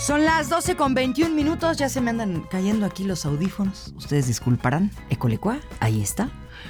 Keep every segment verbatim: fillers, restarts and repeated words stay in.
Son las doce con veintiún minutos, ya se me andan cayendo aquí los audífonos. Ustedes disculparán. Ecolecua, ahí está.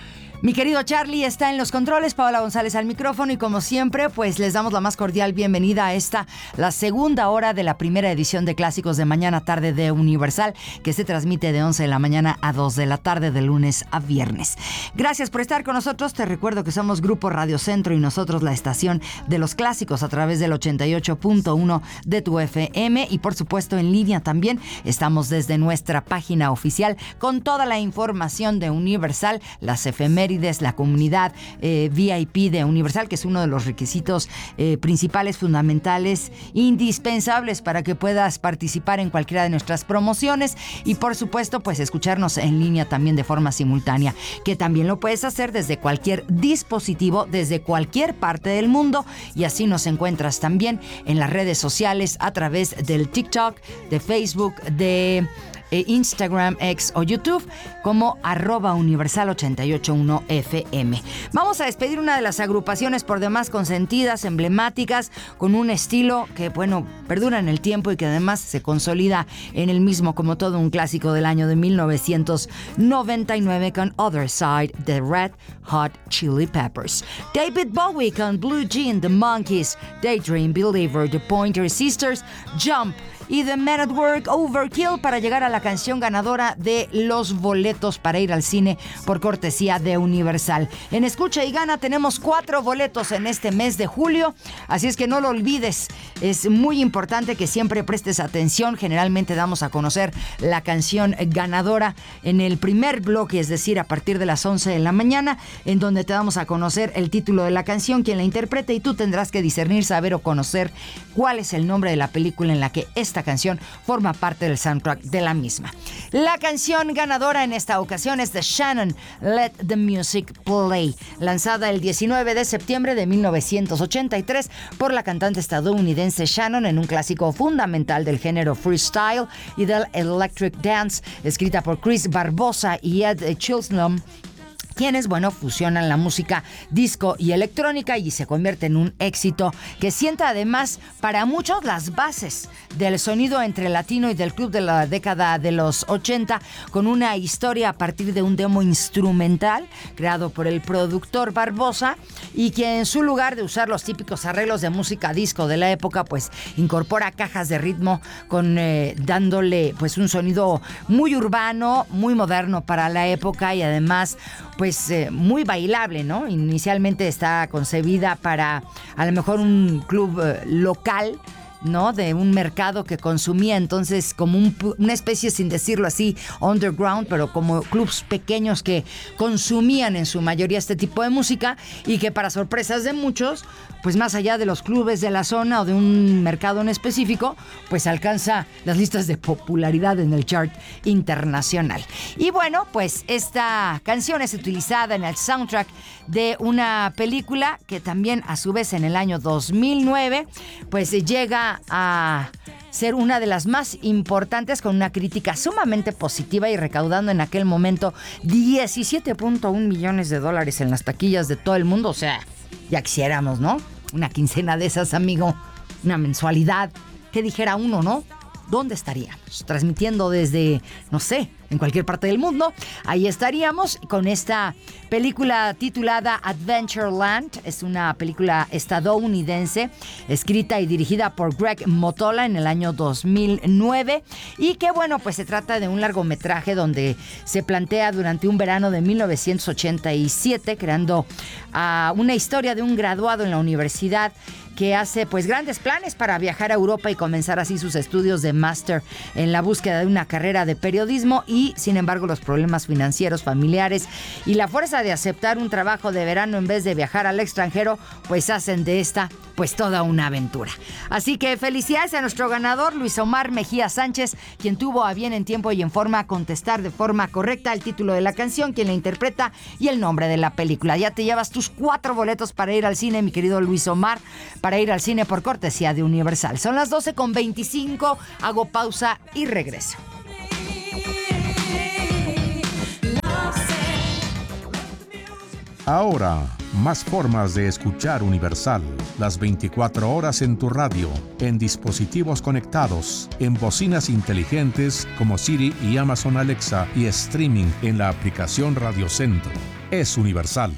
Mi querido Charlie está en los controles, Paola González al micrófono y como siempre, pues les damos la más cordial bienvenida a esta, la segunda hora de la primera edición de Clásicos de Mañana Tarde de Universal, que se transmite de once de la mañana a dos de la tarde de lunes a viernes. Gracias por estar con nosotros. Te recuerdo que somos Grupo Radio Centro y nosotros la estación de los clásicos a través del ochenta y ocho punto uno de tu F M y por supuesto en línea también. Estamos desde nuestra página oficial con toda la información de Universal, las efemérides, la comunidad eh, V I P de Universal, que es uno de los requisitos eh, principales, fundamentales, indispensables para que puedas participar en cualquiera de nuestras promociones y por supuesto pues escucharnos en línea también de forma simultánea, que también lo puedes hacer desde cualquier dispositivo, desde cualquier parte del mundo y así nos encuentras también en las redes sociales a través del TikTok, de Facebook, de Instagram, X o YouTube como arroba universal ochenta y ocho punto uno F M. Vamos a despedir una de las agrupaciones por demás consentidas, emblemáticas, con un estilo que, bueno, perdura en el tiempo y que además se consolida en el mismo como todo un clásico del año de mil novecientos noventa y nueve con Other Side de Red Hot Chili Peppers. David Bowie con Blue Jean, The Monkees, Daydream Believer, The Pointer Sisters, Jump y The Men at Work, Overkill, para llegar a la canción ganadora de los boletos para ir al cine por cortesía de Universal. En Escucha y Gana tenemos cuatro boletos en este mes de julio, así es que no lo olvides. Es muy importante que siempre prestes atención. Generalmente damos a conocer la canción ganadora en el primer bloque, es decir, a partir de las once de la mañana, en donde te damos a conocer el título de la canción, quien la interpreta, y tú tendrás que discernir, saber o conocer cuál es el nombre de la película en la que esta canción forma parte del soundtrack de la misma. La canción ganadora en esta ocasión es de Shannon, Let the Music Play, lanzada el diecinueve de septiembre de mil novecientos ochenta y tres por la cantante estadounidense Shannon en un clásico fundamental del género freestyle y del electric dance, escrita por Chris Barbosa y Ed Chisholm, quienes, bueno, fusionan la música disco y electrónica y se convierte en un éxito que sienta además para muchos las bases del sonido entre latino y del club de la década de los ochenta, con una historia a partir de un demo instrumental creado por el productor Barbosa y que en su lugar de usar los típicos arreglos de música disco de la época, pues incorpora cajas de ritmo con eh, dándole pues un sonido muy urbano, muy moderno para la época y además pues eh, muy bailable, ¿no? Inicialmente está concebida para a lo mejor un club eh, local, ¿no? De un mercado que consumía entonces como un, una especie, sin decirlo así, underground, pero como clubs pequeños que consumían en su mayoría este tipo de música y que para sorpresas de muchos, pues más allá de los clubes de la zona o de un mercado en específico, pues alcanza las listas de popularidad en el chart internacional. Y bueno, pues esta canción es utilizada en el soundtrack de una película que también a su vez en el año dos mil nueve pues llega a ser una de las más importantes, con una crítica sumamente positiva y recaudando en aquel momento diecisiete punto uno millones de dólares en las taquillas de todo el mundo. O sea, ya quisiéramos, ¿no? Una quincena de esas, amigo, una mensualidad. ¿Qué dijera uno, no? ¿Dónde estaríamos? Transmitiendo desde, no sé, en cualquier parte del mundo. Ahí estaríamos con esta película titulada Adventureland. Es una película estadounidense escrita y dirigida por Greg Mottola en el año dos mil nueve y que, bueno, pues se trata de un largometraje donde se plantea durante un verano de mil novecientos ochenta y siete, creando uh, una historia de un graduado en la universidad que hace pues grandes planes para viajar a Europa y comenzar así sus estudios de máster en la búsqueda de una carrera de periodismo y, sin embargo, los problemas financieros, familiares y la fuerza de aceptar un trabajo de verano en vez de viajar al extranjero, pues hacen de esta pues toda una aventura. Así que felicidades a nuestro ganador, Luis Omar Mejía Sánchez, quien tuvo a bien en tiempo y en forma contestar de forma correcta el título de la canción, quien la interpreta y el nombre de la película. Ya te llevas tus cuatro boletos para ir al cine, mi querido Luis Omar, para ir al cine por cortesía de Universal. Son las doce con veinticinco, hago pausa y regreso. Ahora, más formas de escuchar Universal. Las veinticuatro horas en tu radio, en dispositivos conectados, en bocinas inteligentes como Siri y Amazon Alexa y streaming en la aplicación Radio Centro. Es Universal.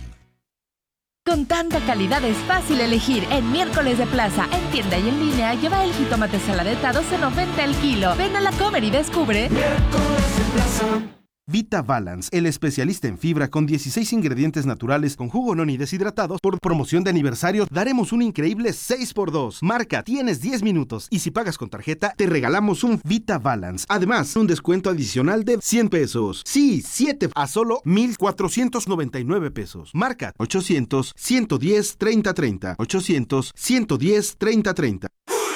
Con tanta calidad es fácil elegir. En Miércoles de Plaza, en tienda y en línea, lleva el jitomate saladeta a doce noventa el kilo. Ven a la Comer y descubre Miércoles de Plaza. Vita Balance, el especialista en fibra con dieciséis ingredientes naturales con jugo noni deshidratados. Por promoción de aniversario, daremos un increíble seis por dos. Marca, tienes diez minutos. Y si pagas con tarjeta, te regalamos un Vita Balance. Además, un descuento adicional de cien pesos. Sí, siete a solo mil cuatrocientos noventa y nueve pesos. Marca ochocientos, ciento diez, treinta treinta. ochocientos, ciento diez, treinta treinta.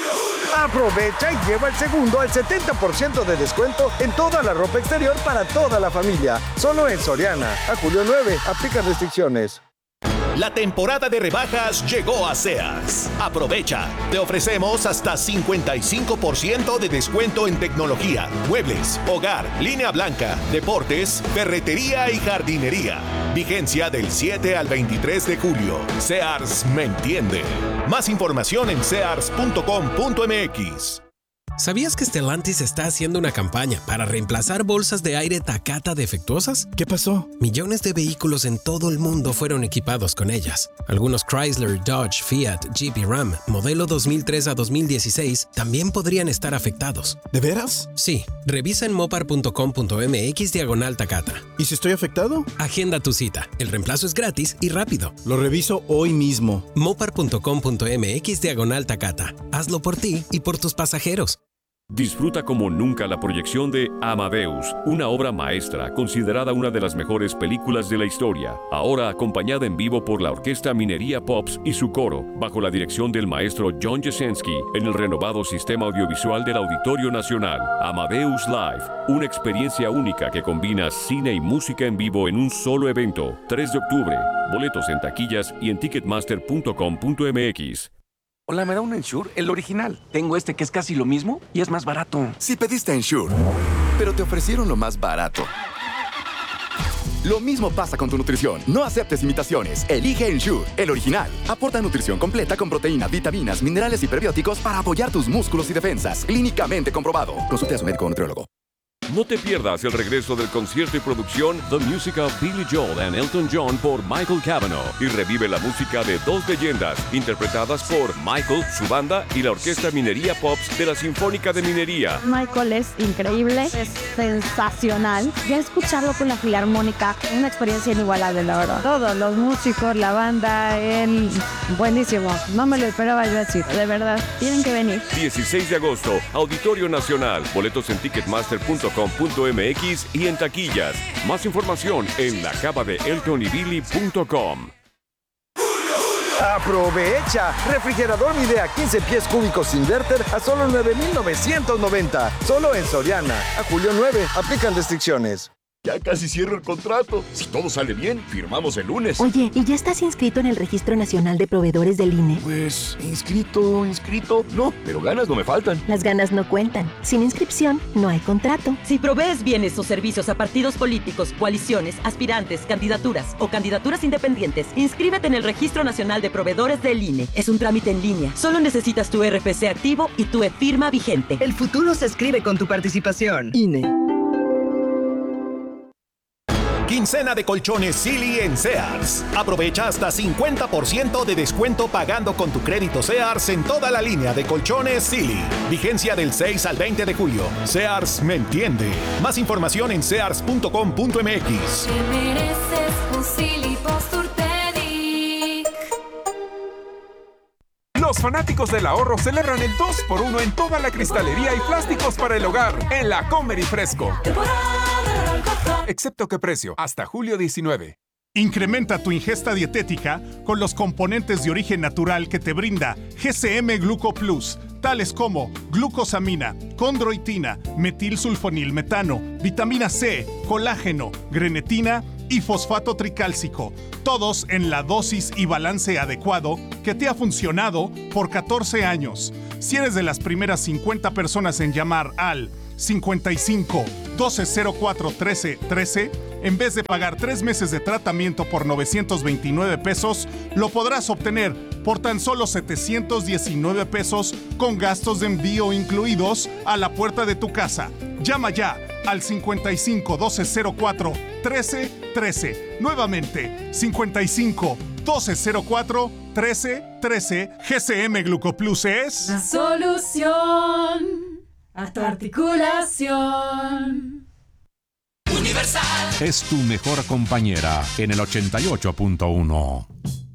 Aprovecha y lleva el segundo al setenta por ciento de descuento en toda la ropa exterior para toda la familia. Solo en Soriana. A julio nueve. Aplica restricciones. La temporada de rebajas llegó a Sears. Aprovecha. Te ofrecemos hasta cincuenta y cinco por ciento de descuento en tecnología, muebles, hogar, línea blanca, deportes, ferretería y jardinería. Vigencia del siete al veintitrés de julio. Sears me entiende. Más información en sears punto com punto m x. ¿Sabías que Stellantis está haciendo una campaña para reemplazar bolsas de aire Takata defectuosas? ¿Qué pasó? Millones de vehículos en todo el mundo fueron equipados con ellas. Algunos Chrysler, Dodge, Fiat, Jeep y Ram, modelo dos mil tres a dos mil dieciséis, también podrían estar afectados. ¿De veras? Sí. Revisa en mopar punto com punto m x diagonal Takata. ¿Y si estoy afectado? Agenda tu cita. El reemplazo es gratis y rápido. Lo reviso hoy mismo. mopar punto com punto m x diagonal Takata. Hazlo por ti y por tus pasajeros. Disfruta como nunca la proyección de Amadeus, una obra maestra considerada una de las mejores películas de la historia, ahora acompañada en vivo por la Orquesta Minería Pops y su coro, bajo la dirección del maestro John Jasenski, en el renovado sistema audiovisual del Auditorio Nacional. Amadeus Live, una experiencia única que combina cine y música en vivo en un solo evento. tres de octubre, boletos en taquillas y en ticketmaster punto com punto m x. Hola, ¿me da un Ensure? El original. Tengo este que es casi lo mismo y es más barato. Si pediste Ensure, pero te ofrecieron lo más barato. Lo mismo pasa con tu nutrición. No aceptes imitaciones. Elige Ensure, el original. Aporta nutrición completa con proteína, vitaminas, minerales y prebióticos para apoyar tus músculos y defensas. Clínicamente comprobado. Consulte a su médico o nutriólogo. No te pierdas el regreso del concierto y producción The Music of Billy Joel and Elton John por Michael Cavanaugh y revive la música de dos leyendas interpretadas por Michael, su banda y la Orquesta Minería Pops de la Sinfónica de Minería. Michael es increíble, es sensacional. Ya escucharlo con la Filarmónica, una experiencia inigualable, la verdad. Todos los músicos, la banda, él, buenísimo. No me lo esperaba yo decir, de verdad. Tienen que venir. dieciséis de agosto, Auditorio Nacional. Boletos en ticketmaster punto com punto m x y en taquillas. Más información en la cava de elton y billy punto com. ¡Aprovecha! Refrigerador Midea quince pies cúbicos inverter a solo nueve mil novecientos noventa. Solo en Soriana. A julio nueve. Aplican restricciones. Ya casi cierro el contrato. Si todo sale bien, firmamos el lunes. Oye, ¿y ya estás inscrito en el Registro Nacional de Proveedores del I N E? Pues, inscrito, inscrito, no, pero ganas no me faltan. Las ganas no cuentan. Sin inscripción, no hay contrato. Si provees bienes o servicios a partidos políticos, coaliciones, aspirantes, candidaturas o candidaturas independientes, inscríbete en el Registro Nacional de Proveedores del I N E. Es un trámite en línea. Solo necesitas tu R F C activo y tu e-firma vigente. El futuro se escribe con tu participación. I N E. Quincena de colchones Silly en Sears. Aprovecha hasta cincuenta por ciento de descuento pagando con tu crédito Sears en toda la línea de colchones Silly. Vigencia del seis al veinte de julio. Sears me entiende. Más información en sears punto com punto m x. Te mereces un Silly Posturpedic. Los fanáticos del ahorro celebran el dos por uno en toda la cristalería y plásticos para el hogar en la Comer y Fresco. Excepto que precio, hasta julio diecinueve. Incrementa tu ingesta dietética con los componentes de origen natural que te brinda G C M Gluco Plus, tales como glucosamina, condroitina, metilsulfonilmetano, vitamina C, colágeno, grenetina y fosfato tricálcico, todos en la dosis y balance adecuado que te ha funcionado por catorce años. Si eres de las primeras cincuenta personas en llamar al cincuenta y cinco, doce cero cuatro, trece, trece, en vez de pagar tres meses de tratamiento por novecientos veintinueve pesos, lo podrás obtener por tan solo setecientos diecinueve pesos con gastos de envío incluidos a la puerta de tu casa. Llama ya al cincuenta y cinco, doce cero cuatro, trece, trece. Nuevamente, cincuenta y cinco, doce cero cuatro, trece, trece. G C M Glucoplus es la solución a tu articulación. Universal es tu mejor compañera en el ochenta y ocho punto uno.